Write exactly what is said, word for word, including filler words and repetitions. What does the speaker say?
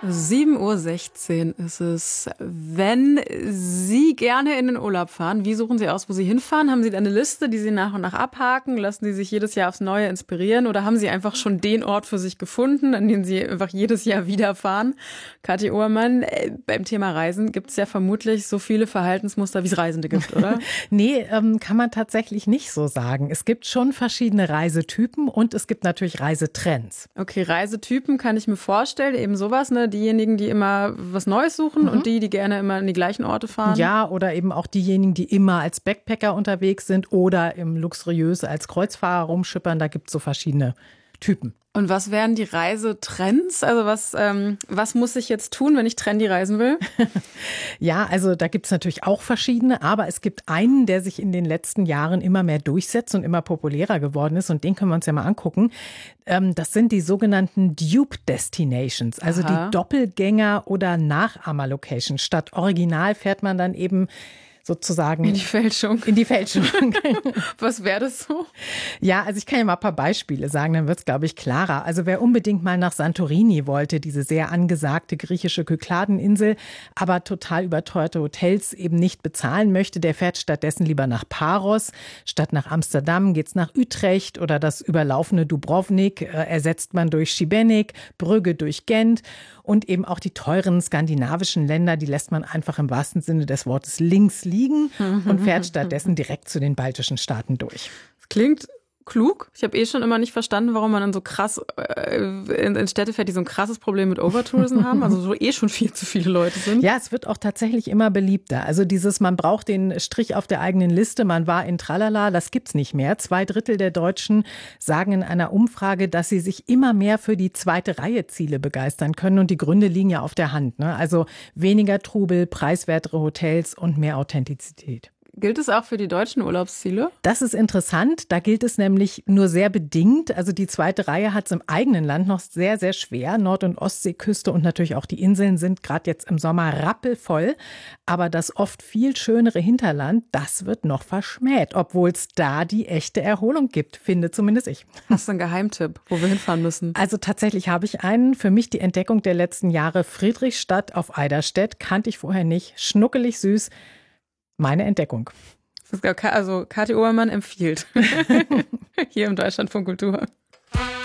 sieben Uhr sechzehn ist es. Wenn Sie gerne in den Urlaub fahren, wie suchen Sie aus, wo Sie hinfahren? Haben Sie da eine Liste, die Sie nach und nach abhaken? Lassen Sie sich jedes Jahr aufs Neue inspirieren? Oder haben Sie einfach schon den Ort für sich gefunden, an den Sie einfach jedes Jahr wieder fahren? Kathi Ohrmann, äh, beim Thema Reisen gibt es ja vermutlich so viele Verhaltensmuster, wie es Reisende gibt, oder? Nee, ähm, kann man tatsächlich nicht so sagen. Es gibt schon verschiedene Reisetypen und es gibt natürlich Reisetrends. Okay, Reisetypen kann ich mir vorstellen, eben sowas, ne? Diejenigen, die immer was Neues suchen mhm. und die, die gerne immer in die gleichen Orte fahren. Ja, oder eben auch diejenigen, die immer als Backpacker unterwegs sind oder im luxuriös als Kreuzfahrer rumschippern. Da gibt es so verschiedene Typen. Und was wären die Reisetrends? Also was, ähm, was muss ich jetzt tun, wenn ich trendy reisen will? Ja, also da gibt es natürlich auch verschiedene, aber es gibt einen, der sich in den letzten Jahren immer mehr durchsetzt und immer populärer geworden ist und den können wir uns ja mal angucken. Ähm, das sind die sogenannten Dupe Destinations, also Aha. die Doppelgänger- oder Nachahmer-Locations. Statt Original fährt man dann eben sozusagen in die Fälschung. In die Fälschung. Was wäre das so? Ja, also ich kann ja mal ein paar Beispiele sagen, dann wird es, glaube ich, klarer. Also wer unbedingt mal nach Santorini wollte, diese sehr angesagte griechische Kykladeninsel, aber total überteuerte Hotels eben nicht bezahlen möchte, der fährt stattdessen lieber nach Paros. Statt nach Amsterdam geht's nach Utrecht oder das überlaufene Dubrovnik äh, ersetzt man durch Šibenik, Brügge durch Gent. Und eben auch die teuren skandinavischen Länder, die lässt man einfach im wahrsten Sinne des Wortes links liegen und fährt stattdessen direkt zu den baltischen Staaten durch. Das klingt klug. Ich habe eh schon immer nicht verstanden, warum man dann so krass äh, in, in Städte fährt, die so ein krasses Problem mit Overtourism haben, also so eh schon viel zu viele Leute sind. Ja, es wird auch tatsächlich immer beliebter. Also dieses, man braucht den Strich auf der eigenen Liste, man war in Tralala, das gibt's nicht mehr. Zwei Drittel der Deutschen sagen in einer Umfrage, dass sie sich immer mehr für die zweite Reihe Ziele begeistern können und die Gründe liegen ja auf der Hand, ne? Also weniger Trubel, preiswertere Hotels und mehr Authentizität. Gilt es auch für die deutschen Urlaubsziele? Das ist interessant. Da gilt es nämlich nur sehr bedingt. Also die zweite Reihe hat es im eigenen Land noch sehr, sehr schwer. Nord- und Ostseeküste und natürlich auch die Inseln sind gerade jetzt im Sommer rappelvoll. Aber das oft viel schönere Hinterland, das wird noch verschmäht, obwohl es da die echte Erholung gibt, finde zumindest ich. Hast du einen Geheimtipp, wo wir hinfahren müssen? Also tatsächlich habe ich einen. Für mich die Entdeckung der letzten Jahre. Friedrichstadt auf Eiderstedt. Kannte ich vorher nicht. Schnuckelig süß. Meine Entdeckung. Also Kathi Ohrmann empfiehlt. Hier im Deutschlandfunk Kultur.